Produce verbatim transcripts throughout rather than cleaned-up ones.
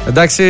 Εντάξει,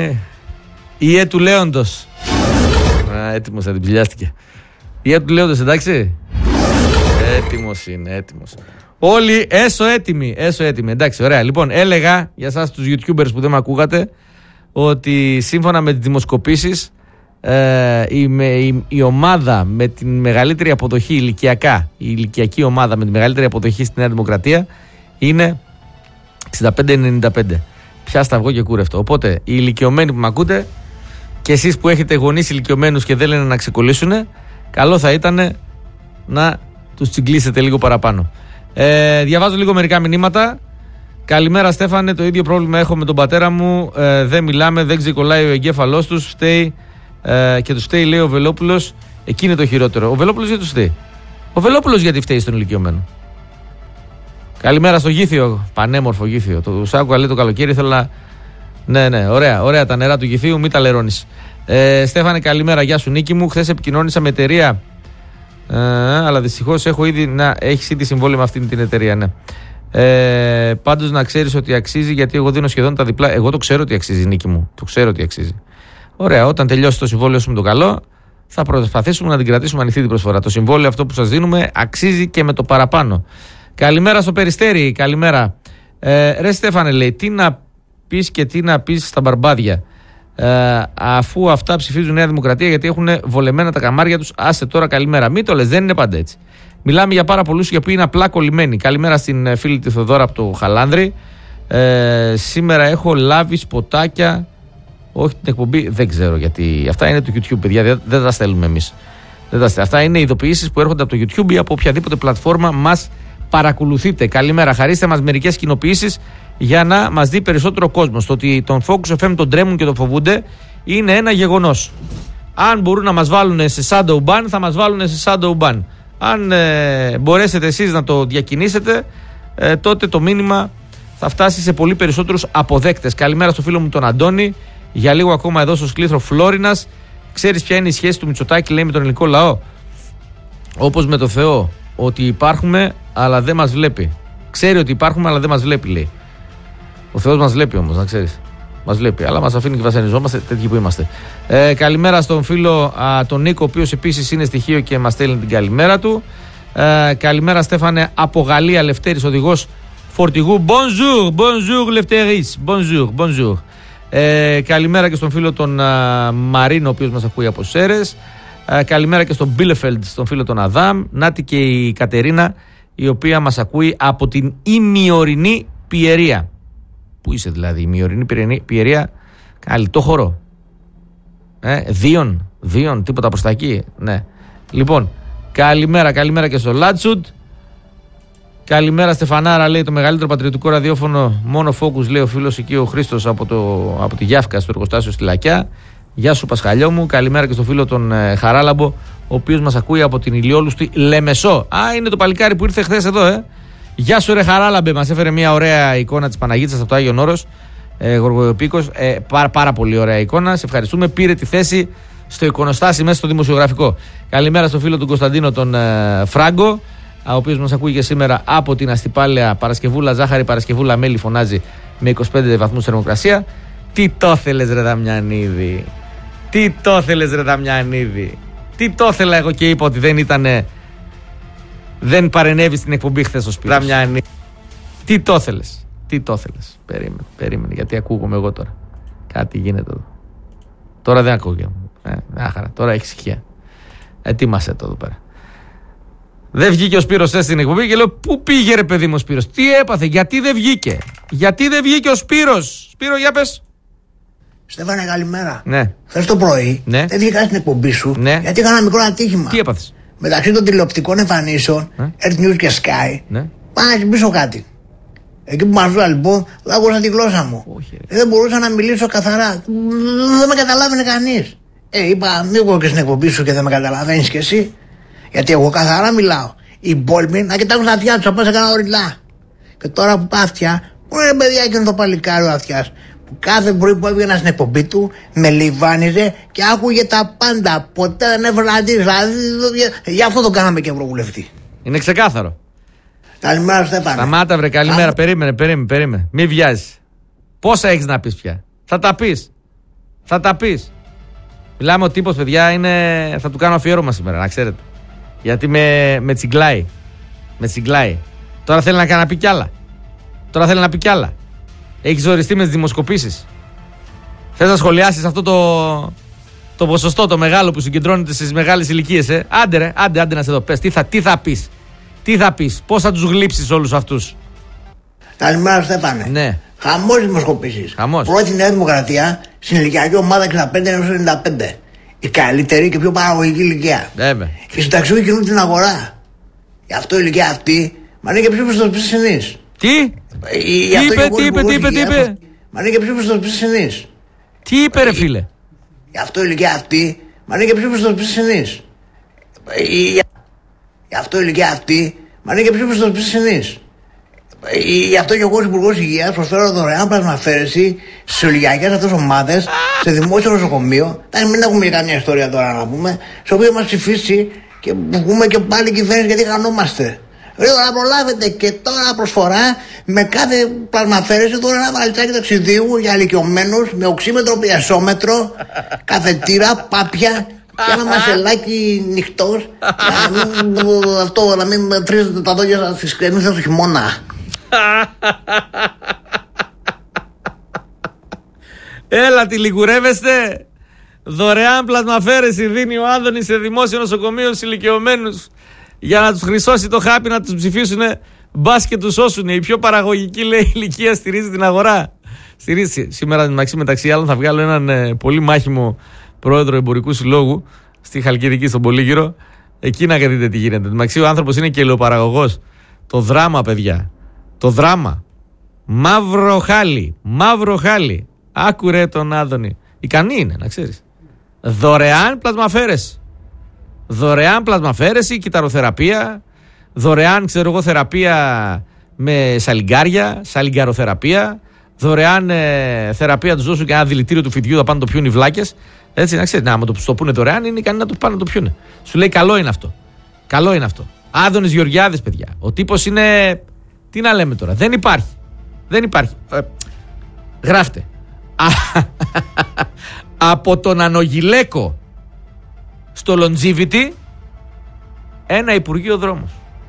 η Ε του Λέοντος. Α, έτοιμος, θα την ψηλιάστηκε. Η Ε του Λέοντος, εντάξει. Έτοιμος είναι, έτοιμος. Όλοι έσω έτοιμοι, έσω έτοιμοι. Εντάξει, ωραία. Λοιπόν, έλεγα για εσάς τους YouTubers που δεν με ακούγατε ότι σύμφωνα με τις δημοσκοπήσεις ε, η, με, η, η ομάδα με την μεγαλύτερη αποδοχή ηλικιακά, η ηλικιακή ομάδα με τη μεγαλύτερη αποδοχή στη Νέα Δημοκρατία είναι εξήντα πέντε ενενήντα πέντε. Πιάστα αυγό και κούρευτο. Οπότε οι ηλικιωμένοι που με ακούτε και εσείς που έχετε γονείς ηλικιωμένους και δεν λένε να ξεκολλήσουν, καλό θα ήταν να τους τσιγκλίσετε λίγο παραπάνω. Ε, διαβάζω λίγο μερικά μηνύματα. Καλημέρα Στέφανε, το ίδιο πρόβλημα έχω με τον πατέρα μου. Ε, δεν μιλάμε, δεν ξεκολλάει ο εγκέφαλός του. Φταίει ε, και του φταίει, λέει ο Βελόπουλος. Εκεί είναι το χειρότερο. Ο Βελόπουλος γιατί του φταίει? Ο Βελόπουλος γιατί φταίει στον ηλικιωμένο? Καλημέρα στο Γήθιο, πανέμορφο Γήθιο. Το σάκουα λέει το καλοκαίρι, ήθελα να. Ναι, ναι, ωραία, ωραία τα νερά του Γηθίου, μην τα λερώνεις. Ε, Στέφανε, καλημέρα, γεια σου Νίκη μου. Χθες επικοινώνησα με εταιρεία. Ε, αλλά δυστυχώς έχω ήδη. Να, έχεις ήδη συμβόλαιο με αυτήν την εταιρεία, ναι. Ε, πάντως να ξέρεις ότι αξίζει, γιατί εγώ δίνω σχεδόν τα διπλά. Εγώ το ξέρω ότι αξίζει, Νίκη μου. Το ξέρω ότι αξίζει. Ωραία, όταν τελειώσει το συμβόλαιο σου με το καλό, θα προσπαθήσουμε να την κρατήσουμε ανοιχτή την προσφορά. Το συμβόλαιο αυτό που σας δίνουμε αξίζει και με το παραπάνω. Καλημέρα στο Περιστέρι, καλημέρα. Ε, ρε Στέφανε, λέει, τι να πεις και τι να πεις στα μπαρμπάδια. Ε, αφού αυτά ψηφίζουν Νέα Δημοκρατία γιατί έχουν βολεμένα τα καμάρια τους. Άσε τώρα, καλημέρα. Μην το λες, δεν είναι πάντα έτσι. Μιλάμε για πάρα πολλούς οι οποίοι είναι απλά κολλημένοι. Καλημέρα στην φίλη τη Θοδώρα από το Χαλάνδρη. Ε, σήμερα έχω λάβει σποτάκια. Όχι την εκπομπή, δεν ξέρω γιατί. Αυτά είναι το YouTube, παιδιά, δεν, δεν τα στέλνουμε εμείς. Δεν τα στέλνουμε. Αυτά είναι ειδοποιήσεις που έρχονται από το YouTube ή από οποιαδήποτε πλατφόρμα μας παρακολουθείτε. Καλημέρα. Χαρίστε μας μερικές κοινοποιήσεις για να μας δει περισσότερο κόσμος. Το ότι τον Focus εφ εμ τον τρέμουν και τον φοβούνται είναι ένα γεγονός. Αν μπορούν να μας βάλουν σε shadow ban, θα μας βάλουν σε shadow ban. Αν ε, μπορέσετε εσείς να το διακινήσετε, ε, τότε το μήνυμα θα φτάσει σε πολύ περισσότερους αποδέκτες. Καλημέρα στο φίλο μου τον Αντώνη. Για λίγο ακόμα εδώ στο Σκλήθρο Φλόρινας. Ξέρεις ποια είναι η σχέση του Μητσοτάκη, λέει, με τον ελληνικό λαό? Όπως με το Θεό, ότι υπάρχουμε αλλά δεν μας βλέπει. Ξέρει ότι υπάρχουμε αλλά δεν μας βλέπει, λέει. Ο Θεός μας βλέπει όμως, να ξέρεις. Μας βλέπει, αλλά μας αφήνει και βασανιζόμαστε τέτοιοι που είμαστε. Ε, καλημέρα στον φίλο α, τον Νίκο, ο οποίος επίσης είναι στοιχείο και μας στέλνει την καλημέρα του. Ε, καλημέρα Στέφανε από Γαλλία, Λευτέρης, οδηγός φορτηγού. Bonjour, bonjour Λευτέρης. Bonjour, bonjour. Ε, καλημέρα και στον φίλο τον α, Μαρίνο, ο οποίος μας ακούει από Σέρες. Ε, καλημέρα και στον Μπίλεφελντ, στον φίλο τον Αδάμ. Νάτι και η Κατερίνα, η οποία μας ακούει από την ημιορεινή Πιερία. Πού είσαι δηλαδή, η ημιορεινή Πιερία? Καλή, το χορό. Ε, Δίον, Δίον, τίποτα προς τα εκεί. Ναι. Λοιπόν, καλημέρα, καλημέρα και στο Λάτσουτ. Καλημέρα Στεφανάρα, λέει, το μεγαλύτερο πατριωτικό ραδιόφωνο, μόνο Focus, λέει ο φίλος εκεί ο Χρήστος από, το, από τη Γιάφκα στο εργοστάσιο στη Λακιά. Γεια σου Πασχαλιό μου. Καλημέρα και στο φίλο τον ε, Χαράλαμπο, ο οποίος μας ακούει από την ηλιόλουστη Λεμεσό. Α, είναι το παλικάρι που ήρθε χθες εδώ, ε. Γεια σου ρε Χαράλαμπε, μας έφερε μια ωραία εικόνα της Παναγίτσας από το Άγιον Όρος, ε, Γοργοϊοπίκος, ε, πάρα, πάρα πολύ ωραία εικόνα, σε ευχαριστούμε. Πήρε τη θέση στο εικονοστάσι μέσα στο δημοσιογραφικό. Καλημέρα στο φίλο του Κωνσταντίνο τον ε, Φράγκο, ο οποίος μας ακούει και σήμερα από την Αστυπάλαια. Παρασκευούλα ζάχαρη, Παρασκευούλα μέλι, φωνάζει με είκοσι πέντε βαθμούς θερμοκρασία. Τι το θέλες ρε Δαμιανίδη, τι το θέλες ρε Δαμιανίδη, τι το ήθελα εγώ και είπα ότι δεν ήτανε. Δεν παρενέβη στην εκπομπή χθες ο Σπύρος. Δαμιάννη. Τι το ήθελες, τι το ήθελες. Περίμενε, περίμενε, γιατί ακούγομαι εγώ τώρα. Κάτι γίνεται εδώ. Τώρα δεν ακούγομαι. Ε, άχαρα, τώρα έχει ησυχία. Ετοίμασε το εδώ πέρα. Δεν βγήκε ο Σπύρος στην εκπομπή και λέω, πού πήγε ρε παιδί μου ο Σπύρος, τι έπαθε, γιατί δεν βγήκε. Γιατί δεν βγήκε ο Σπύρος. Σπύρο, για πες. Στέφανε, καλημέρα. Ναι. Χθες το πρωί ναι. δεν βγήκα στην εκπομπή σου, ναι. γιατί είχα ένα μικρό ατύχημα. Τι έπαθες? Μεταξύ των τηλεοπτικών εμφανίσεων, ναι. Earth News και Sky, ναι. Πάω να συμπίσω κάτι. Εκεί που μαζούσα λοιπόν, δεν άκουσα τη γλώσσα μου. Όχι, δεν μπορούσα να μιλήσω καθαρά. Δεν με καταλάβαινε κανείς. Ε, είπα, μη βγω και στην εκπομπή σου και δεν με καταλαβαίνεις κι εσύ. Γιατί εγώ καθαρά μιλάω. Οι μπόλμοι να κοιτάξουν τα αυτιά τους, όπως έκανα ορειλά. Και τώρα που πάω αυτιά, πού είναι παιδιά και είναι το παλικάρι ο αυτιάς, που κάθε πρωί που έβγαινα στην εκπομπή του με λιβάνιζε και άκουγε τα πάντα. Ποτέ δεν έφερε αντίρρηση. Δηλαδή, γι' αυτό τον κάναμε και ευρωβουλευτή. Είναι ξεκάθαρο. Καλημέρα, Στέφανε. Σταμάτα, βρε, καλημέρα. Α... Περίμενε, περίμενε, περίμενε. Μη βιάζεις. Πόσα έχεις να πεις πια? Θα τα πεις. Θα τα πεις. Μιλάμε ο τύπος, παιδιά, είναι... θα του κάνω αφιέρωμα σήμερα, να ξέρετε. Γιατί με, με τσιγκλάει. Με τσιγκλάει. Τώρα θέλει να, να πει κι άλλα. Τώρα θέλει να πει κι άλλα. Έχει ζοριστεί με τις δημοσκοπήσεις. Θες να σχολιάσεις αυτό το, το ποσοστό, το μεγάλο που συγκεντρώνεται στις μεγάλες ηλικίες, ε? Άντε ρε, άντε, άντε να σε δω. Πες, τι θα, τι θα πεις. Τι θα πεις, πώς θα τους γλύψεις όλους αυτούς. Καλημέρα, Στέφανε. Ναι. Χαμός δημοσκοπήσεις. Χαμός. Πρώτη Νέα Δημοκρατία στην ηλικιακή ομάδα εξήντα πέντε έως ενενήντα πέντε. Η καλύτερη και πιο παραγωγική ηλικία. Βέβαια. Οι συνταξιούχοι κινούν την αγορά. Γι' αυτό η ηλικία αυτή μα είναι και πιο πιστοσύνης. Τι, τι είπε, τι είπε, τι είπε, τι είπε. Μα είναι και πιο πιστοσύνης. Τι είπε, ρε φίλε. Γι' αυτό η ηλικία αυτή μα είναι και πιο πιστοσύνης. Γι' αυτό η ηλικία αυτή μα είναι και πιο πιστοσύνης. Γι' αυτό και εγώ ως Υπουργός Υγείας προσφέρω δωρεάν πλασμαφέρεση στις ολιγιακές αυτές ομάδες σε δημόσιο νοσοκομείο. Θα μην έχουμε καμία ιστορία τώρα να πούμε, στο οποίο μας ψηφίσει και πούμε και πάλι κυβέρνηση γιατί χανόμαστε. Γρήγορα να προλάβετε και τώρα προσφορά με κάθε πλασμαφέρεση δωρεάν βαλιτσάκι ταξιδίου για ηλικιωμένους με οξύμετρο, πιεσόμετρο, καθετήρα, πάπια. Και ένα μασελάκι νυχτός. Αυτό να μην τρίζετε τα δόντια στις κρεμίθες του χειμώνα. Έλα, τη λιγουρεύεστε. Δωρεάν πλασμαφέρεση δίνει ο Άδωνης σε δημόσιο νοσοκομείο στους ηλικιωμένους για να τους χρυσώσει το χάπι, να τους ψηφίσουν. Μπας και τους σώσουν. Η πιο παραγωγική, λέει, ηλικία στηρίζει την αγορά. Στηρίζει. Σήμερα μεταξύ άλλων θα βγάλω έναν ε, πολύ μάχημο πρόεδρο εμπορικού συλλόγου στη Χαλκιδική, στον Πολύγυρο. Εκεί να δείτε τι γίνεται. Μεταξύ ο άνθρωπος είναι και ελαιοπαραγωγός. Το δράμα, παιδιά. Το δράμα. Μαύρο χάλι. Μαύρο χάλι. Άκουρε τον Άδωνη. Ικανή είναι, να ξέρεις. Δωρεάν πλασμαφέρεση. Δωρεάν πλασμαφέρεση, κυταροθεραπεία. Δωρεάν, ξέρω εγώ, θεραπεία με σαλιγκάρια. Σαλιγκαροθεραπεία. Δωρεάν ε, θεραπεία, του δώσουν και ένα δηλητήριο του φοιτιού, θα πάνε να το πιούν οι βλάκες. Έτσι, να ξέρετε, άμα το, το πούνε δωρεάν, είναι ικανοί να το πάνε να το πιούνε. Σου λέει καλό είναι αυτό. Καλό είναι αυτό. Άδωνης Γεωργιάδης, παιδιά. Ο τύπος είναι. Τι να λέμε τώρα. Δεν υπάρχει. Δεν υπάρχει. Ε, γράφτε. Από τον Ανογιλέκο στο Longevity ένα Υπουργείο Δρόμος.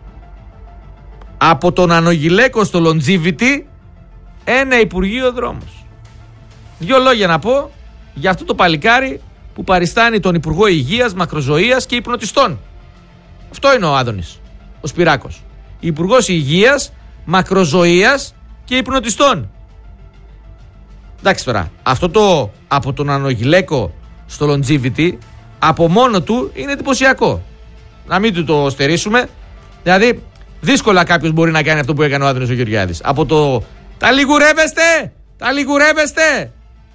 Από τον Ανογιλέκο στο Longevity ένα Υπουργείο Δρόμος. Δύο λόγια να πω για αυτό το παλικάρι που παριστάνει τον Υπουργό Υγείας, Μακροζωίας και Υπνοτιστών. Αυτό είναι ο Άδωνης, ο Σπυράκος. Υπουργός Υγείας, Μακροζωίας και Υπνοτιστών. Εντάξει τώρα, αυτό το από τον Ανογιλέκο στο Longevity από μόνο του είναι εντυπωσιακό. Να μην του το στερήσουμε. Δηλαδή, δύσκολα κάποιος μπορεί να κάνει αυτό που έκανε ο Άδωνης ο Γεωργιάδης. Από το τα λιγουρεύεστε! Τα λιγουρεύεστε!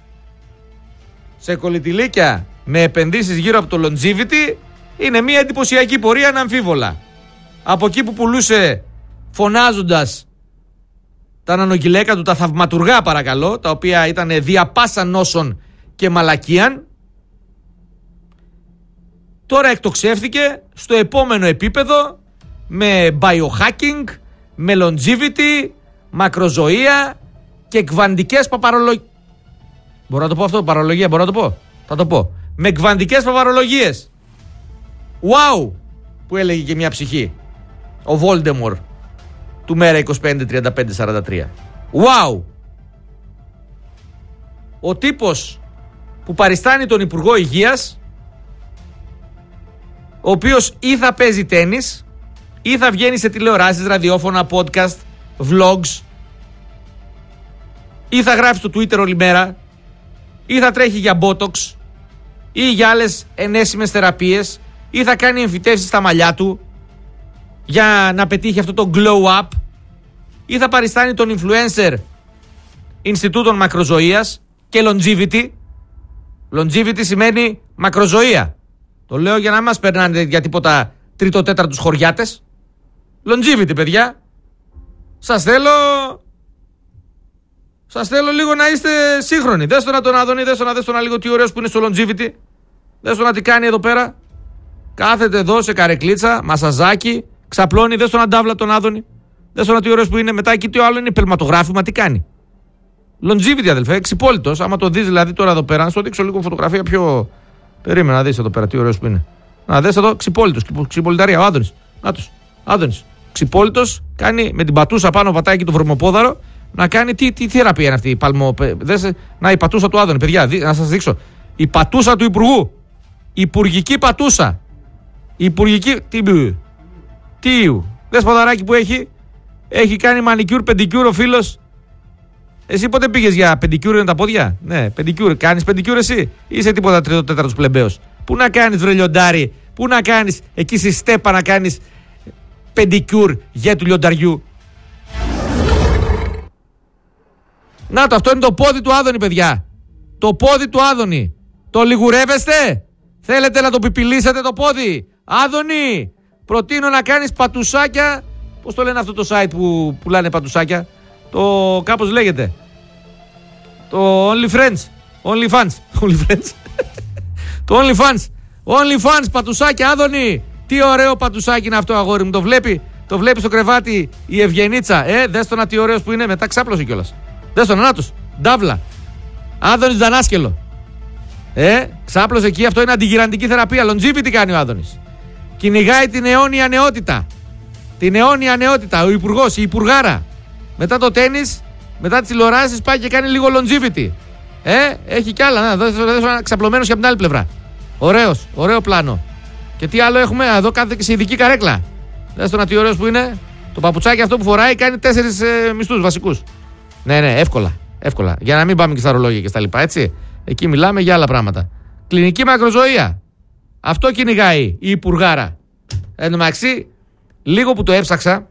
Σε κολυτηλίκια με επενδύσεις γύρω από το Longevity είναι μια εντυπωσιακή πορεία αναμφίβολα. Από εκεί που πουλούσε φωνάζοντας τα νανογιλέκα του, τα θαυματουργά παρακαλώ, τα οποία ήταν δια πάσα νόσων και μαλακίαν, τώρα εκτοξεύθηκε στο επόμενο επίπεδο με biohacking, με longevity, μακροζωία και κβαντικές παπαρολογίες. Μπορώ να το πω αυτό, παρολογία, μπορώ να το πω. Θα το πω. Με κβαντικές παπαρολογίες. Wow! Που έλεγε και μια ψυχή. Ο Voldemort του Μέρα είκοσι πέντε τριάντα πέντε σαράντα τρία. Wow! Ο τύπος που παριστάνει τον Υπουργό Υγείας, ο οποίος ή θα παίζει τένις ή θα βγαίνει σε τηλεοράσεις, ραδιόφωνα, podcast, vlogs, ή θα γράφει στο Twitter όλη μέρα, ή θα τρέχει για botox ή για άλλες ενέσιμες θεραπείες, ή θα κάνει εμφυτεύσεις στα μαλλιά του για να πετύχει αυτό το glow up, ή θα παριστάνει τον influencer Ινστιτούτων Μακροζωίας και longevity. Longevity σημαίνει μακροζωία. Το λέω για να μην μας περνάνε για τίποτα τρίτο-τέταρτους χωριάτες. Longevity, παιδιά. Σας θέλω... Σας θέλω λίγο να είστε σύγχρονοι. Δες τον να τον Άδωνη, δες τον να δες τον να λίγο τι ωραίος που είναι στο longevity. Δες τον να τι κάνει εδώ πέρα. Κάθεται εδώ σε καρεκλίτσα, μασαζάκι, ξαπλώνει, δες τον αντάβλα τον Άδωνη. Δες τον να τι ωραίος που είναι. Μετά εκεί τι άλλο είναι υπερματογράφημα, τι κάνει. Longevity, αδελφέ, εξυπόλυτος. Άμα το δεις δηλαδή τώρα εδώ πέρα, να σου δείξω λίγο φωτογραφία πιο. Περίμενα να δεις εδώ πέρα τι ωραίος που είναι. Να δεις εδώ, ξυπόλυτος, ξυπολυταρία, ο Άδωνης. Να τους, Άδωνης. Ξυπόλυτος, κάνει με την πατούσα πάνω, πατάει και το βρωμοπόδαρο, να κάνει τι, τι θεραπεία είναι αυτή η παλμό. Δες, να η πατούσα του Άδωνη, παιδιά, δι, να σας δείξω. Η πατούσα του Υπουργού. Υπουργική πατούσα. Υπουργική. Τι. Τι. Δες ποδαράκι που έχει. Έχει κάνει μανικιούρ, πεντικιούρ ο φίλος. Εσύ πότε πήγες για πεντικιούρ είναι τα πόδια? Ναι, πεντικιούρ. Κάνεις πεντικιούρ εσύ? Είσαι τίποτα τρίτο τέταρτος πλεμπαίος? Πού να κάνεις βρε λιοντάρι? Πού να κάνεις εκεί στη στέπα να κάνεις πεντικιούρ για του λιονταριού? Να το, αυτό είναι το πόδι του Άδωνη, παιδιά. Το πόδι του Άδωνη. Το λιγουρεύεστε? Θέλετε να το πιπιλίσετε το πόδι? Άδωνη, προτείνω να κάνεις πατουσάκια. Πώς το λένε αυτό το site που πουλάνε πατουσάκια? Το κάπως λέγεται. Το OnlyFriends. OnlyFans. OnlyFriends. Το OnlyFans. OnlyFans πατουσάκια, Άδωνη. Τι ωραίο πατουσάκι είναι αυτό, αγόρι μου. Το βλέπει, το βλέπει στο κρεβάτι η Ευγενίτσα. Ε, δες το να τι ωραίος που είναι. Μετά ξάπλωσε κιόλας. Δες τον, να τους. Ντάβλα. Άδωνης Δανάσκελο. Ε, ξάπλωσε εκεί. Αυτό είναι αντιγυραντική θεραπεία. Longevity κάνει ο Άδωνης. Κυνηγάει την αιώνια νεότητα. Την αιώνια νεότητα. Ο υπουργός, η υπουργάρα. Μετά το τένις, μετά τις τηλεοράσεις πάει και κάνει λίγο longevity. Ε, έχει κι άλλα. Να δω ένα ξαπλωμένος και από την άλλη πλευρά. Ωραίος, ωραίο πλάνο. Και τι άλλο έχουμε? Εδώ κάθεται και σε ειδική καρέκλα. Δες το να τι ωραίος που είναι. Το παπουτσάκι αυτό που φοράει κάνει τέσσερις ε, μισθούς βασικούς. Ναι, ναι, εύκολα. Εύκολα. Για να μην πάμε και στα ρολόγια και στα λοιπά, έτσι. Εκεί μιλάμε για άλλα πράγματα. Κλινική μακροζωία. Αυτό κυνηγάει η υπουργάρα. Εν τω μεταξύ, λίγο που το έψαξα,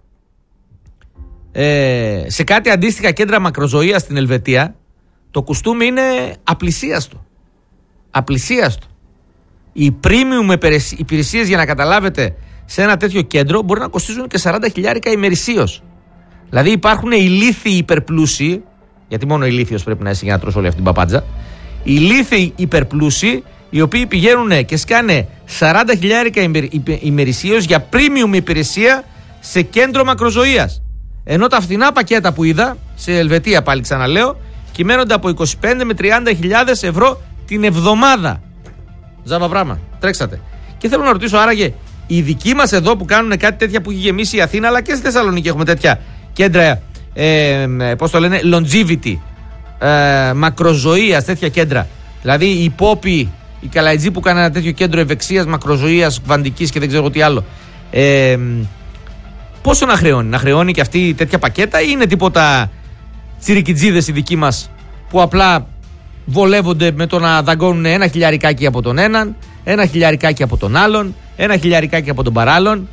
ε, σε κάτι αντίστοιχα κέντρα μακροζωίας στην Ελβετία, το κουστούμι είναι απλησίαστο. Απλησίαστο. Οι premium υπηρεσίες, για να καταλάβετε, σε ένα τέτοιο κέντρο μπορεί να κοστίζουν και σαράντα χιλιάρικα ημερησίως. Δηλαδή υπάρχουν ηλίθιοι υπερπλούσιοι, γιατί μόνο ηλίθιος πρέπει να είσαι για να τρως όλη αυτή την παπάντζα. Ηλίθιοι υπερπλούσιοι, οι οποίοι πηγαίνουν και σκάνε σαράντα χιλιάρικα ημερησίως για premium υπηρεσία σε κέντρο μακροζωίας. Ενώ τα φθηνά πακέτα που είδα, σε Ελβετία πάλι ξαναλέω, κυμαίνονται από είκοσι πέντε με τριάντα χιλιάδες ευρώ την εβδομάδα. Ζάβα πράγμα, τρέξατε. Και θέλω να ρωτήσω, άραγε, οι δικοί μας εδώ που κάνουν κάτι τέτοια που έχει γεμίσει η Αθήνα, αλλά και στη Θεσσαλονίκη έχουμε τέτοια κέντρα, ε, πώς το λένε, longevity, ε, μακροζωίας, τέτοια κέντρα. Δηλαδή οι Πόποι, οι Καλαϊτζοί που κάνουν ένα τέτοιο κέντρο ευεξίας, μακροζωίας, κβαντικής και δεν ξέρω τι άλλο. Ε, πόσο να χρεώνει, να χρεώνει και αυτή τέτοια πακέτα, ή είναι τίποτα τσιρικιτζίδες οι δικοί μας που απλά βολεύονται με το να δαγκώνουν ένα χιλιαρικάκι από τον έναν, ένα χιλιαρικάκι από τον άλλον, ένα χιλιαρικάκι από τον παράλλον?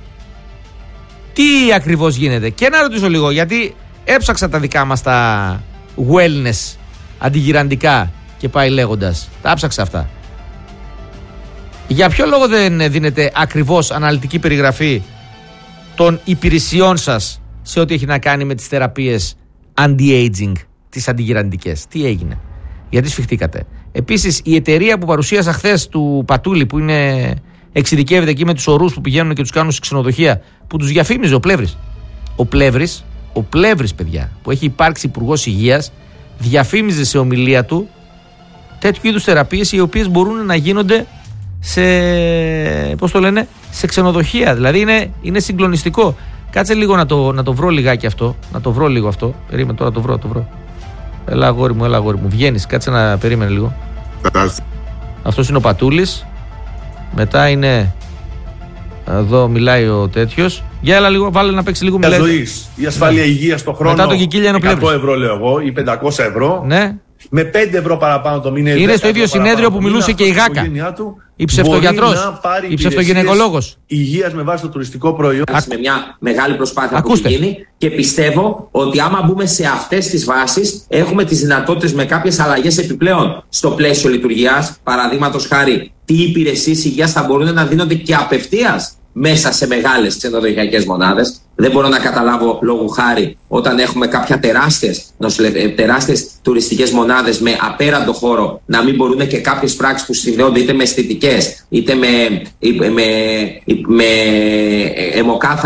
Τι ακριβώς γίνεται? Και να ρωτήσω λίγο, γιατί έψαξα τα δικά μας τα wellness αντιγυραντικά και πάει λέγοντας. Τα έψαξα αυτά. Για ποιο λόγο δεν δίνετε ακριβώς αναλυτική περιγραφή των υπηρεσιών σας σε ό,τι έχει να κάνει με τις θεραπείες anti-aging, τις αντιγυραντικές? Τι έγινε? Γιατί σφιχτήκατε? Επίσης, η εταιρεία που παρουσίασα χθες του Πατούλη, που είναι εξειδικεύεται εκεί με τους ορούς που πηγαίνουν και τους κάνουν σε ξενοδοχεία, που τους διαφήμιζε ο Πλεύρης. Ο Πλεύρης, ο Πλεύρης, παιδιά, που έχει υπάρξει υπουργός υγείας, διαφήμιζε σε ομιλία του τέτοιου είδους θεραπείες, οι οποίες μπορούν να γίνονται σε, πώς το λένε, σε ξενοδοχεία. Δηλαδή είναι, είναι συγκλονιστικό. Κάτσε λίγο να το, να το βρω λιγάκι αυτό. Να το βρω λίγο αυτό. Περίμενε τώρα, το βρω, το βρω. Έλα αγόρι μου, έλα αγόρι μου. Βγαίνεις, κάτσε να περίμενε λίγο. Αυτός είναι ο Πατούλης. Μετά είναι, εδώ μιλάει ο τέτοιος. Για έλα λίγο, βάλε να παίξει λίγο. Μιλάει. Ζωής, η ασφάλεια ναι. υγείας στο χρόνο. Μετά το Κικίλια είναι ο Πλεύρης. εκατό ευρώ λέω εγώ ή πεντακόσια ευρώ. Ναι. Με πέντε ευρώ παραπάνω το μήνα. Είναι στο ίδιο συνέδριο που μιλούσε και η Γάκα. Η ψευτογιατρός, η ψευτογυναικολόγος. Υγείας με βάση το τουριστικό προϊόν. Με μια μεγάλη προσπάθεια Ακούστε. που έχει γίνει, και πιστεύω ότι άμα μπούμε σε αυτές τις βάσεις, έχουμε τις δυνατότητες με κάποιες αλλαγές επιπλέον στο πλαίσιο λειτουργίας. Παραδείγματος χάρη, τι υπηρεσίες υγείας θα μπορούν να δίνονται και απευθείας μέσα σε μεγάλες ξενοδοχειακές μονάδες. Δεν μπορώ να καταλάβω λόγου χάρη όταν έχουμε κάποια τεράστιες, τεράστιες τουριστικές μονάδες με απέραντο χώρο να μην μπορούν και κάποιες πράξεις που συνδέονται είτε με αισθητικές είτε με, με, με αιμοκάθαρση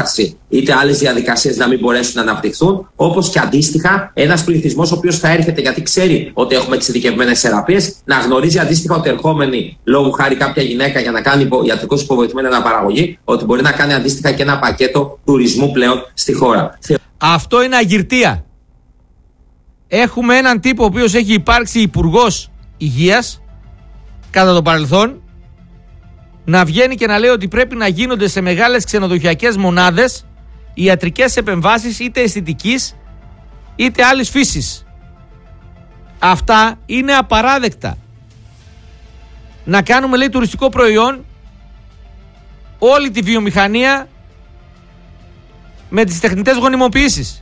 είτε άλλες διαδικασίες να μην μπορέσουν να αναπτυχθούν, όπως και αντίστοιχα ένας πληθυσμός ο οποίος θα έρχεται γιατί ξέρει ότι έχουμε τις ειδικευμένες θεραπείες, να γνωρίζει αντίστοιχα ότι ερχόμενη λόγου χάρη κάποια γυναίκα για να κάνει ιατρικώς υποβοηθημένη αναπαραγωγή, ότι μπορεί να κάνει αντίστοιχα και ένα πακέτο τουρισμού πλέον στη χώρα. Αυτό είναι αγυρτία. Έχουμε έναν τύπο ο οποίος έχει υπάρξει υπουργός υγείας κατά το παρελθόν, να βγαίνει και να λέει ότι πρέπει να γίνονται σε μεγάλες ξενοδοχειακές μονάδες ιατρικές επεμβάσεις είτε αισθητικής είτε άλλης φύσης. Αυτά είναι απαράδεκτα. Να κάνουμε, λέει, τουριστικό προϊόν όλη τη βιομηχανία με τις τεχνητές γονιμοποιήσεις.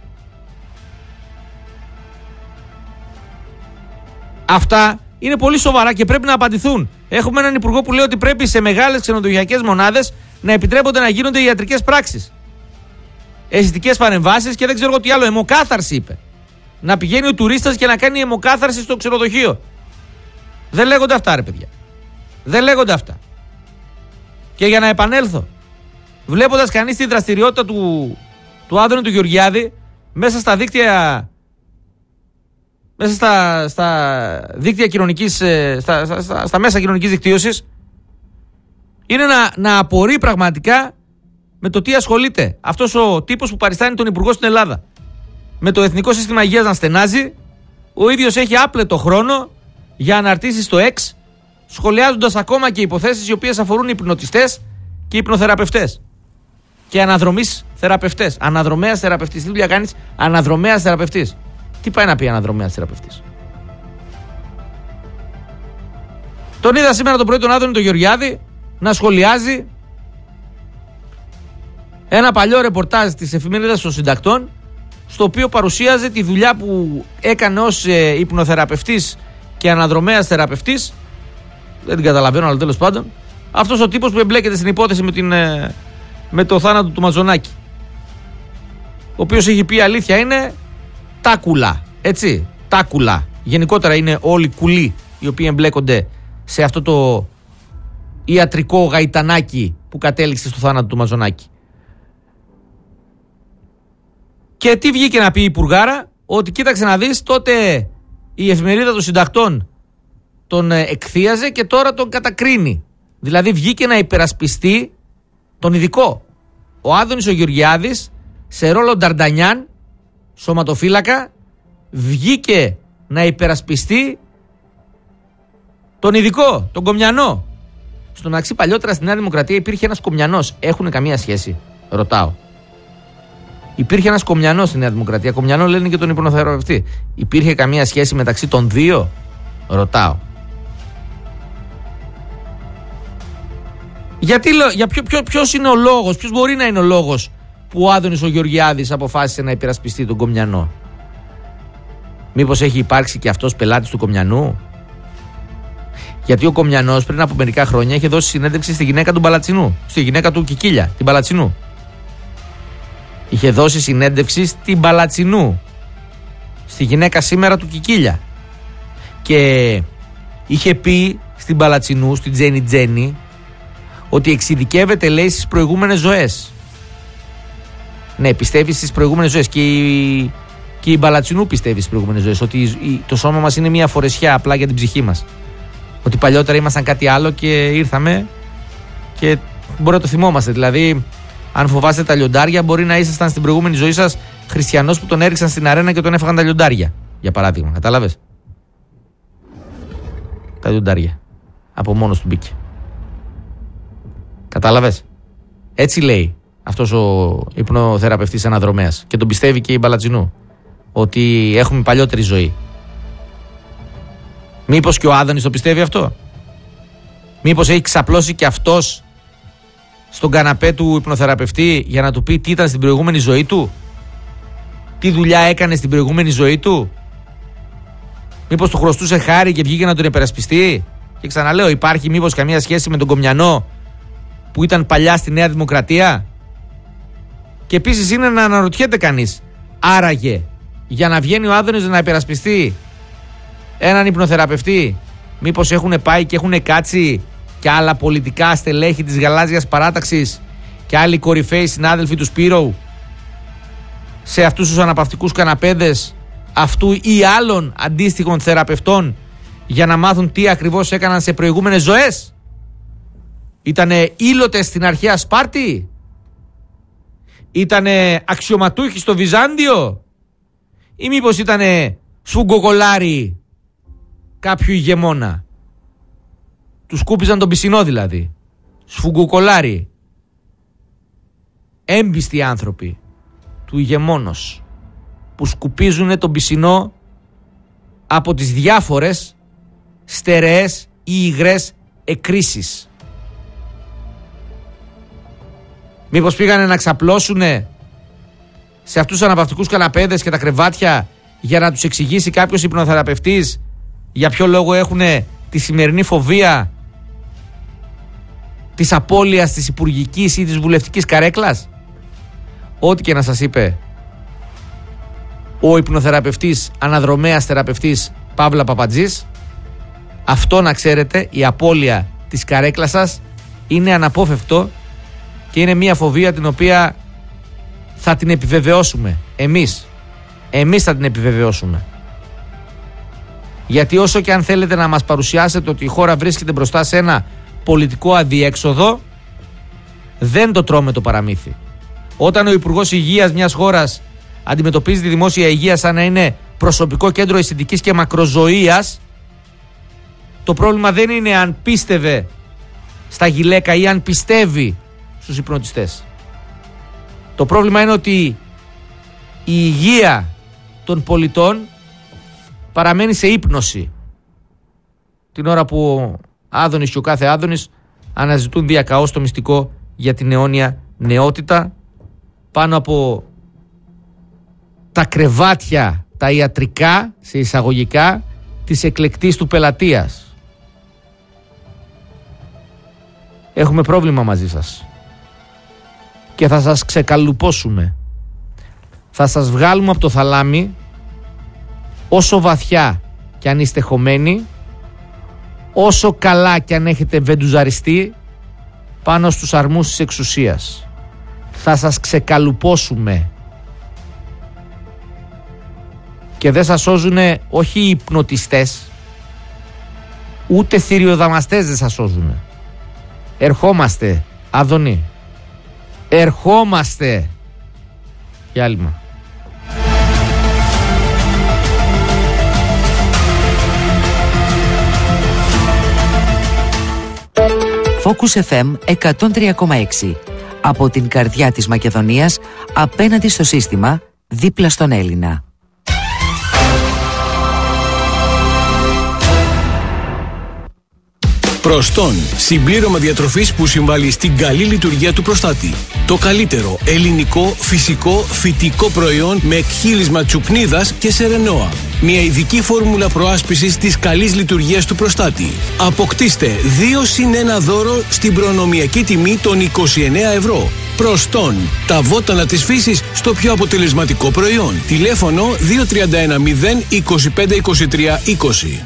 Αυτά είναι πολύ σοβαρά και πρέπει να απαντηθούν. Έχουμε έναν υπουργό που λέει ότι πρέπει σε μεγάλες ξενοδοχειακές μονάδες να επιτρέπονται να γίνονται ιατρικές πράξεις, αισθητικές παρεμβάσεις και δεν ξέρω εγώ τι άλλο. Αιμοκάθαρση είπε. Να πηγαίνει ο τουρίστας και να κάνει αιμοκάθαρση στο ξενοδοχείο. Δεν λέγονται αυτά, ρε παιδιά. Δεν λέγονται αυτά. Και για να επανέλθω, βλέποντας κανείς τη δραστηριότητα του, του Άδωνη του Γεωργιάδη μέσα στα δίκτυα, μέσα στα, στα δίκτυα κοινωνικής, στα, στα, στα, στα μέσα κοινωνικής δικτύωσης, είναι να, να απορεί πραγματικά με το τι ασχολείται αυτός ο τύπος που παριστάνει τον υπουργό στην Ελλάδα. Με το Εθνικό Σύστημα Υγείας να στενάζει, ο ίδιος έχει άπλετο χρόνο για αναρτήσεις στο X, σχολιάζοντας ακόμα και υποθέσεις οι οποίες αφορούν υπνοτιστές και υπνοθεραπευτές και αναδρομείς θεραπευτές. Αναδρομέας θεραπευτής. Τι δουλειά κάνεις? Αναδρομέας θεραπευτής. Τι πάει να πει αναδρομέας θεραπευτής? Τον είδα σήμερα το πρωί τον Άδωνη τον Γεωργιάδη να σχολιάζει ένα παλιό ρεπορτάζ της εφημερίδας των Συντακτών, στο οποίο παρουσίαζε τη δουλειά που έκανε ως ε, υπνοθεραπευτής και αναδρομέας θεραπευτής. Δεν την καταλαβαίνω, αλλά τέλος πάντων, αυτός ο τύπος που εμπλέκεται στην υπόθεση με, την, ε, με το θάνατο του Μαζονάκη, ο οποίος έχει πει αλήθεια είναι τάκουλα, έτσι, τάκουλα. Γενικότερα είναι όλοι κουλοί οι οποίοι εμπλέκονται σε αυτό το ιατρικό γαϊτανάκι που κατέληξε στο θάνατο του Μαζονάκη. Και τι βγήκε να πει η Υπουργάρα? Ότι κοίταξε να δεις, τότε η εφημερίδα των Συντακτών τον εκθίαζε και τώρα τον κατακρίνει. Δηλαδή βγήκε να υπερασπιστεί τον ειδικό. Ο Άδωνης ο Γεωργιάδης, σε ρόλο Νταρντανιάν, σωματοφύλακα, βγήκε να υπερασπιστεί τον ειδικό, τον Κομιανό. Στον μεταξύ, παλιότερα στη Νέα Δημοκρατία υπήρχε ένας Κομιανός. Έχουν καμία σχέση? Ρωτάω. Υπήρχε ένας Κομιανός στη Νέα Δημοκρατία. Κομιανό λένε και τον υπνοθεραπευτή. Υπήρχε καμία σχέση μεταξύ των δύο? Ρωτάω. Γιατί, για ποιο, ποιο, ποιος είναι ο λόγος, ποιος μπορεί να είναι ο λόγος που ο Άδωνης ο Γεωργιάδης αποφάσισε να υπερασπιστεί τον Κομιανό? Μήπως έχει υπάρξει και αυτός πελάτης του Κομιανού? Γιατί ο Κομιανός πριν από μερικά χρόνια είχε δώσει συνέντευξη στη γυναίκα του Μπαλατσινού, στη γυναίκα του Κικίλια, την Μπαλατσινού. Είχε δώσει συνέντευξη στην Μπαλατσινού, στη γυναίκα σήμερα του Κικίλια. Και είχε πει στην Μπαλατσινού, στην Τζένι Τζένι, ότι εξειδικεύεται, λέει, στις προηγούμενες ζωές. Ναι, πιστεύει στις προηγούμενες ζωές. Και η, και η Μπαλατσινού πιστεύει στις προηγούμενες ζωές. Ότι το σώμα μας είναι μια φορεσιά απλά για την ψυχή μας. Ότι παλιότερα ήμασταν κάτι άλλο και ήρθαμε και μπορεί να το θυμόμαστε. Δηλαδή, αν φοβάστε τα λιοντάρια, μπορεί να ήσασταν στην προηγούμενη ζωή σας χριστιανός που τον έριξαν στην αρένα και τον έφαγαν τα λιοντάρια. Για παράδειγμα, κατάλαβες? Τα λιοντάρια. Από μόνος του μπήκε. Κατάλαβες? Έτσι λέει αυτός ο υπνοθεραπευτής αναδρομέας. Και τον πιστεύει και η Μπαλατσινού. Ότι έχουμε παλιότερη ζωή. Μήπως και ο Άδωνης το πιστεύει αυτό? Μήπως έχει ξαπλώσει και αυτός στον καναπέ του υπνοθεραπευτή για να του πει τι ήταν στην προηγούμενη ζωή του? Τι δουλειά έκανε στην προηγούμενη ζωή του? Μήπως του χρωστούσε χάρη και βγήκε να τον υπερασπιστεί? Και ξαναλέω, υπάρχει μήπως καμία σχέση με τον Κομιανό που ήταν παλιά στη Νέα Δημοκρατία? Και επίσης είναι να αναρωτιέται κανείς, άραγε για να βγαίνει ο Άδωνης να υπερασπιστεί έναν υπνοθεραπευτή, μήπως έχουν πάει και έχουν κάτσει και άλλα πολιτικά στελέχη της γαλάζιας παράταξης και άλλοι κορυφαίοι συνάδελφοι του Σπύρου σε αυτούς τους αναπαυτικούς καναπέδες αυτού ή άλλων αντίστοιχων θεραπευτών για να μάθουν τι ακριβώς έκαναν σε προηγούμενες ζωές? Ήτανε ήλωτες στην αρχαία Σπάρτη? Ήτανε αξιωματούχοι στο Βυζάντιο? Ή μήπως ήτανε σφουγγοκολάρι κάποιου ηγεμόνα? Τους σκούπιζαν τον πισινό δηλαδή. Σφουγγοκολάρι. Έμπιστοι άνθρωποι του ηγεμόνος που σκουπίζουν τον πισινό από τις διάφορες στερεές ή υγρές εκκρίσεις. Μήπως πήγανε να ξαπλώσουνε σε αυτούς τους αναπαυτικούς καναπέδες και τα κρεβάτια για να τους εξηγήσει κάποιος υπνοθεραπευτής για ποιο λόγο έχουν τη σημερινή φοβία της απώλειας της υπουργικής ή της βουλευτικής καρέκλας? Ό,τι και να σας είπε ο υπνοθεραπευτής, αναδρομέας θεραπευτής Παύλα Παπατζής, αυτό να ξέρετε, η απώλεια της καρέκλας σας είναι αναπόφευκτο και είναι μια φοβία την οποία θα την επιβεβαιώσουμε εμείς. Εμείς θα την επιβεβαιώσουμε. Γιατί όσο και αν θέλετε να μας παρουσιάσετε ότι η χώρα βρίσκεται μπροστά σε ένα πολιτικό αδιέξοδο, δεν το τρώμε το παραμύθι. Όταν ο Υπουργός Υγείας μιας χώρας αντιμετωπίζει τη δημόσια υγεία σαν να είναι προσωπικό κέντρο αισθητικής και μακροζωίας, το πρόβλημα δεν είναι αν πίστευε στα γυλαίκα ή αν πιστεύει στους υπνοτιστές. Το πρόβλημα είναι ότι η υγεία των πολιτών παραμένει σε ύπνωση την ώρα που ο Άδωνης και ο κάθε Άδωνης αναζητούν διακαώς το μυστικό για την αιώνια νεότητα πάνω από τα κρεβάτια, τα ιατρικά, σε εισαγωγικά, της εκλεκτής του πελατείας. Έχουμε πρόβλημα μαζί σας και θα σας ξεκαλουπώσουμε. Θα σας βγάλουμε από το θαλάμι όσο βαθιά κι αν είστε χωμένοι, όσο καλά κι αν έχετε βεντουζαριστεί πάνω στους αρμούς της εξουσίας. Θα σας ξεκαλουπώσουμε. Και δεν σας σώζουνε όχι οι υπνοτιστές, ούτε θηριοδαμαστές δεν σας σώζουνε. Ερχόμαστε, Άδωνη. Ερχόμαστε. Διάλειμμα. Focus εφ εμ εκατόν τρία κόμμα έξι. Από την καρδιά της Μακεδονίας, απέναντι στο σύστημα, δίπλα στον Έλληνα. Προστών, συμπλήρωμα διατροφής που συμβάλλει στην καλή λειτουργία του προστάτη. Το καλύτερο ελληνικό, φυσικό, φυτικό προϊόν με εκχύλισμα τσουπνίδας και σερενόα. Μια ειδική φόρμουλα προάσπισης της καλής λειτουργίας του προστάτη. Αποκτήστε δύο συν ένα δώρο στην προνομιακή τιμή των είκοσι εννέα ευρώ. Προστών, τα βότανα της φύσης στο πιο αποτελεσματικό προϊόν. Τηλέφωνο δύο τρία ένα μηδέν είκοσι πέντε είκοσι τρία είκοσι.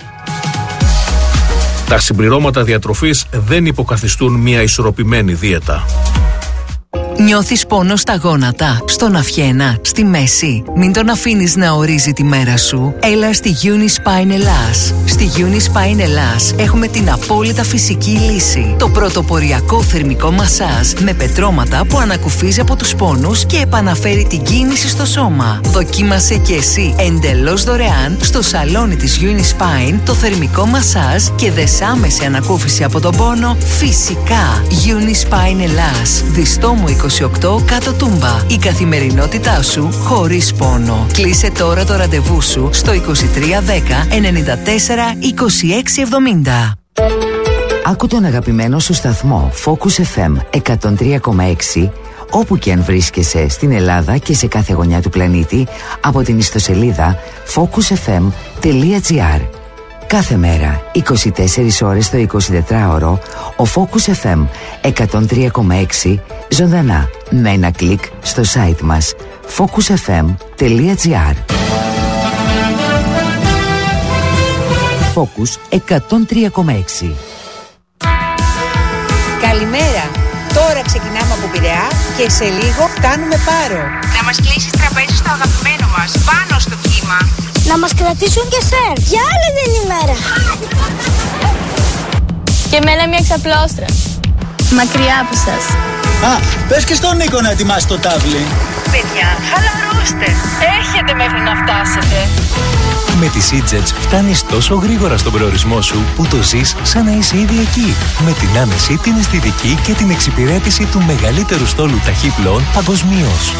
Τα συμπληρώματα διατροφής δεν υποκαθιστούν μια ισορροπημένη δίαιτα. Νιώθεις πόνο στα γόνατα, στον αυχένα, στη μέση? Μην τον αφήνεις να ορίζει τη μέρα σου. Έλα στη Unispine Ελλάς. Στη Unispine Ελλάς έχουμε την απόλυτα φυσική λύση. Το πρωτοποριακό θερμικό μασάζ με πετρώματα που ανακουφίζει από τους πόνους και επαναφέρει την κίνηση στο σώμα. Δοκίμασε και εσύ εντελώς δωρεάν στο σαλόνι της Unispine το θερμικό μασάζ και δες άμεση ανακούφιση από τον πόνο φυσικά. Unispine Ελλάς. Διστόμου είκοσι οκτώ κάτω Τούμπα. Η καθημερινότητά σου χωρίς πόνο. Κλείσε τώρα το ραντεβού σου στο είκοσι τρία δέκα ενενήντα τέσσερα είκοσι έξι εβδομήντα. Άκου τον αγαπημένο σου σταθμό Focus εφ εμ εκατόν τρία κόμμα έξι όπου και αν βρίσκεσαι στην Ελλάδα και σε κάθε γωνιά του πλανήτη από την ιστοσελίδα focus εφ εμ τελεία τζι άρ. Κάθε μέρα, είκοσι τέσσερις ώρες το εικοσιτετράωρο, ο Focus εφ εμ εκατόν τρία κόμμα έξι ζωντανά με ένα κλικ στο site μας focus εφ εμ τελεία τζι άρ. Focus εκατόν τρία κόμμα έξι. Καλημέρα. Τώρα ξεκινάμε από Πειραιά και σε λίγο φτάνουμε Πάρο. Να μας κλείσεις τραπέζι στο αγαπημένο μας, πάνω στο κύμα. Να μας κρατήσουν και σερ, για άλλη την ημέρα. Και εμένα μια ξαπλώστρα. Μακριά από σας. Α, πες και στον Νίκο να ετοιμάσει το τάβλι. Παιδιά, χαλαρώστε. Έχετε μέχρι να φτάσετε. Με τη Seatjets φτάνεις τόσο γρήγορα στον προορισμό σου που το ζεις σαν να είσαι ήδη εκεί. Με την άμεση, την αισθητική και την εξυπηρέτηση του μεγαλύτερου στόλου ταχύπλων παγκοσμίως.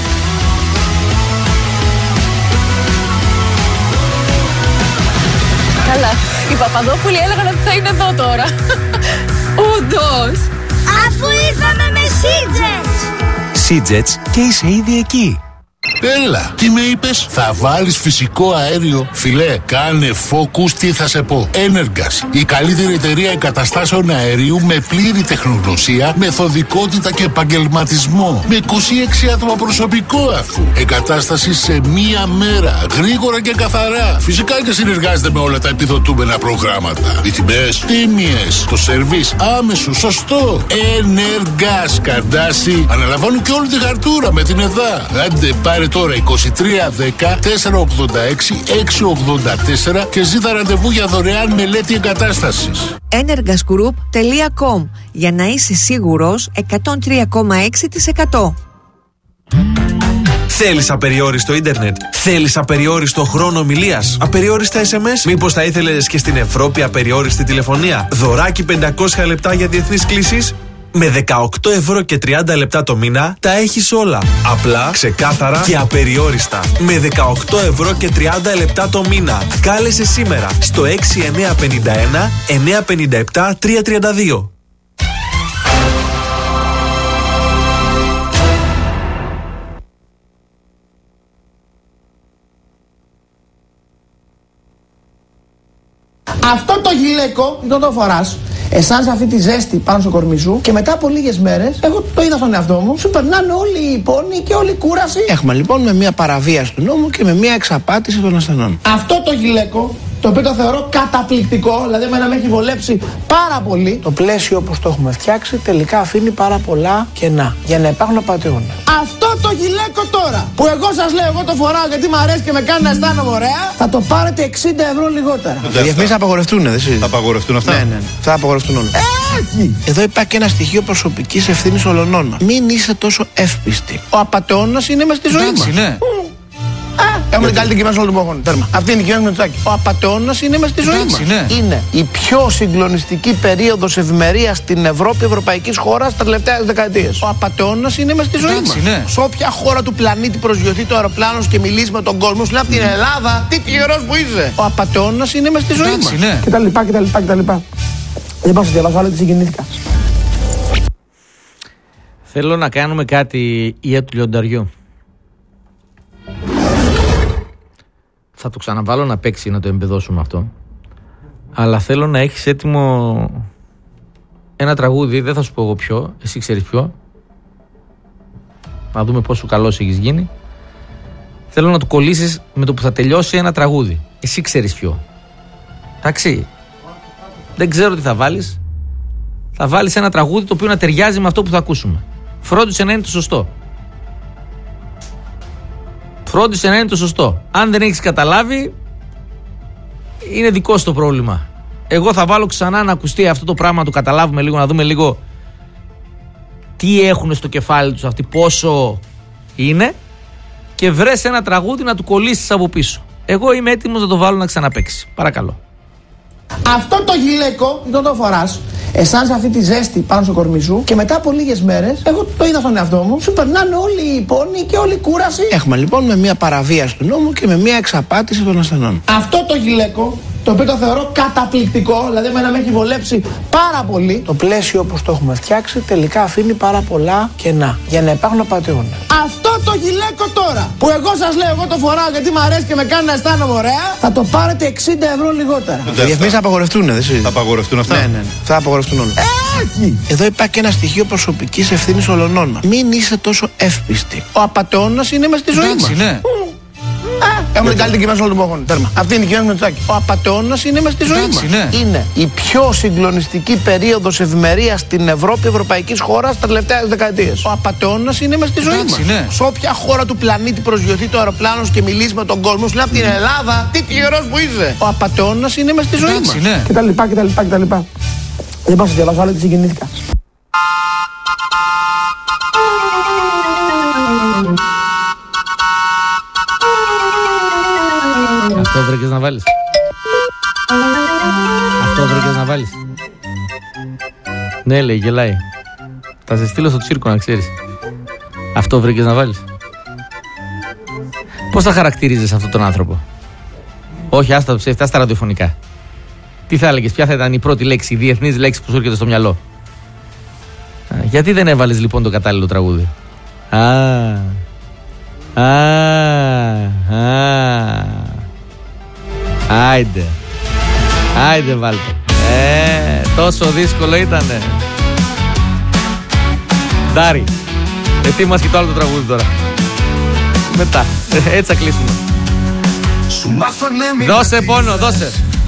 Καλά, οι Παπαδόπουλοι έλεγαν ότι θα είναι εδώ τώρα. Όντως. Αφού ήρθαμε με Seatjets. Seatjets και είσαι ήδη εκεί. Έλα, τι με είπες? Θα βάλεις φυσικό αέριο? Φιλέ, κάνε focus, τι θα σε πω. Energas, η καλύτερη εταιρεία εγκαταστάσεων αερίου με πλήρη τεχνογνωσία, μεθοδικότητα και επαγγελματισμό. Με είκοσι έξι άτομα προσωπικό αφού. Εγκατάσταση σε μία μέρα, γρήγορα και καθαρά. Φυσικά και συνεργάζεται με όλα τα επιδοτούμενα προγράμματα. Οι τιμές τίμιες, το σερβίς άμεσο, σωστό. Energas, Καρντάση, αναλαμβάνουν και όλη τη χαρτούρα με την ΕΔΑ. Άντε, πάρε τώρα είκοσι τρία δέκα τετρακόσια ογδόντα έξι εξακόσια ογδόντα τέσσερα και ζήτα ραντεβού για δωρεάν μελέτη εγκατάστασης. energas group τελεία com για να είσαι σίγουρος εκατόν τρία κόμμα έξι τοις εκατό. Θέλεις απεριόριστο ίντερνετ? Θέλεις απεριόριστο χρόνο ομιλίας? Απεριόριστα ες εμ ες? Μήπως θα ήθελες και στην Ευρώπη απεριόριστη τηλεφωνία? Δωράκι πεντακόσια λεπτά για διεθνείς κλήσεις? Με δεκαοκτώ ευρώ και τριάντα λεπτά το μήνα τα έχεις όλα. Απλά, ξεκάθαρα και απεριόριστα. Με δεκαοκτώ ευρώ και τριάντα λεπτά το μήνα. Κάλεσε σήμερα στο έξι εννιά πέντε ένα εννιά πέντε επτά τρία τρία δύο. Αυτό το γυλαίκο, δεν το φοράς. Αισθάνεσαι αυτή τη ζέστη πάνω στο κορμί σου και μετά από λίγες μέρες, εγώ το είδα στον εαυτό μου, σου περνάνε όλοι οι πόνοι και όλη η κούραση. Έχουμε λοιπόν με μια παραβίαση του νόμου και με μια εξαπάτηση των ασθενών. Αυτό το γυλαίκο, το οποίο το θεωρώ καταπληκτικό, δηλαδή εμένα με έχει βολέψει πάρα πολύ. Το πλαίσιο όπως το έχουμε φτιάξει τελικά αφήνει πάρα πολλά κενά για να υπάρχουν απαταιώνες. Αυτό το γυλαίκο τώρα, που εγώ σας λέω, εγώ το φοράω γιατί μου αρέσει και με κάνει να αισθάνομαι ωραία, θα το πάρετε εξήντα ευρώ λιγότερα. Οι διαφημίσεις θα απαγορευτούν, δεν είναι? Θα απαγορευτούν αυτά? Ναι, ναι, ναι. Θα απαγορευτούν όλα. Έχει! Εδώ υπάρχει και ένα στοιχείο προσωπικής ευθύνης ολονών. Μην είστε τόσο εύπιστοι. Ο απατεώνας είναι μες στη ζωή μας. Ναι. Έχουμε την καλύτερη κυβέρνηση όλων των εποχών. Τέρμα. Αυτή είναι η κυβέρνηση Μητσοτάκη. Ο απατεώνας είναι μες στη ζωή μας. Ναι. Είναι η πιο συγκλονιστική περίοδος ευημερίας στην Ευρώπη, ευρωπαϊκής χώρας, τα τελευταία δεκαετίες. Ο απατεώνας είναι μες στη ζωή μας. Ναι. Σε όποια χώρα του πλανήτη προσγειωθεί το αεροπλάνο και μιλήσει με τον κόσμο, σου λέει από την Ελλάδα, τι τυχερός που είσαι. Ο απατεώνας είναι μες στη ζωή μας. Ναι. Και τα λοιπά και τα λοιπά και τα λοιπά. Δεν πάω να διαβάσω άλλο, τι συγκινήθηκα. Θέλω να κάνουμε κάτι για του λιονταριού. Θα το ξαναβάλω να παίξει, να το εμπεδώσουμε αυτό. Αλλά θέλω να έχεις έτοιμο ένα τραγούδι, δεν θα σου πω εγώ ποιο, εσύ ξέρεις ποιο. Να δούμε πόσο καλός έχεις γίνει. Θέλω να του κολλήσεις με το που θα τελειώσει ένα τραγούδι. Εσύ ξέρεις ποιο. Εντάξει. Δεν ξέρω τι θα βάλεις. Θα βάλεις ένα τραγούδι το οποίο να ταιριάζει με αυτό που θα ακούσουμε. Φρόντισε να είναι το σωστό. Φρόντισε να είναι το σωστό. Αν δεν έχεις καταλάβει, είναι δικό σου το πρόβλημα. Εγώ θα βάλω ξανά να ακουστεί αυτό το πράγμα, να το καταλάβουμε λίγο, να δούμε λίγο τι έχουν στο κεφάλι τους αυτοί, πόσο είναι, και βρες ένα τραγούδι να του κολλήσεις από πίσω. Εγώ είμαι έτοιμος να το βάλω να ξαναπαίξει. Παρακαλώ. Αυτό το γυλαίκο, δεν το φοράς. Αισθάνεσαι αυτή τη ζέστη πάνω στο κορμί σου και μετά από λίγες μέρες, εγώ το είδα στον εαυτό μου, σου περνάνε όλοι οι πόνοι και όλη η κούραση. Έχουμε λοιπόν με μια παραβίαση του νόμου και με μια εξαπάτηση των ασθενών. Αυτό το γυλαίκο, το οποίο το θεωρώ καταπληκτικό, δηλαδή εμένα με έχει βολέψει πάρα πολύ. Το πλαίσιο όπως το έχουμε φτιάξει τελικά αφήνει πάρα πολλά κενά για να υπάρχουν απαταιώνες. Αυτό το γυλαίκο τώρα, που εγώ σας λέω, εγώ το φοράω γιατί μου αρέσει και με κάνει να αισθάνομαι ωραία, θα το πάρετε εξήντα ευρώ λιγότερα. Οι διαφημίσεις θα απαγορευτούν, δεν είναι? Θα απαγορευτούν αυτά? Ναι, ναι, ναι. Θα απαγορευτούν όλα. Έχει! Εδώ υπάρχει και ένα στοιχείο προσωπικής ευθύνης ολονών. Μην είστε τόσο εύπιστοι. Ο απατεώνας είναι μες στη ζωή μας. Ναι. Έχουμε την καλύτερη κυβέρνηση όλων των εποχών. Τέρμα. Αυτή είναι η κυβέρνηση Μητσοτάκη. Ο απατεώνας είναι μες στη ζωή μας. Ναι. Είναι η πιο συγκλονιστική περίοδος ευημερίας στην Ευρώπη, ευρωπαϊκής χώρας, τα τελευταία δεκαετίες. Ο απατεώνας είναι μες στη ζωή μας. Ναι. Σε όποια χώρα του πλανήτη προσγειωθεί το αεροπλάνο και μιλήσει με τον κόσμο, σου λέει από την Ελλάδα, τι τυχερός που είσαι. Ο απατεώνας είναι μες στη ζωή μας. Ναι. Και τα λοιπά και τα λοιπά και τα λοιπά. Δεν πάω να διαβάσω, αλλά συγκινήθηκα. Αυτό βρήκες να βάλεις. Αυτό βρήκες να βάλεις. Ναι, λέει, γελάει. Θα σε στείλω στο τσίρκο να ξέρεις. Αυτό βρήκες να βάλεις. Πώς θα χαρακτηρίζεις αυτόν τον άνθρωπο? Όχι, άστα το ψεύτη, άστα ραδιοφωνικά. Τι θα έλεγες, ποια θα ήταν η πρώτη λέξη, η διεθνής λέξη που σου έρχεται στο μυαλό? Α, γιατί δεν έβαλες λοιπόν το κατάλληλο τραγούδι? Α, α, α. Άιντε. Άιντε βάλτε. Ε, τόσο δύσκολο ήτανε. Ντάρι, ετοίμασε και το άλλο το τραγούδι τώρα. Μετά, έτσι θα κλείσουμε. Δώσε πόνο, δώσε.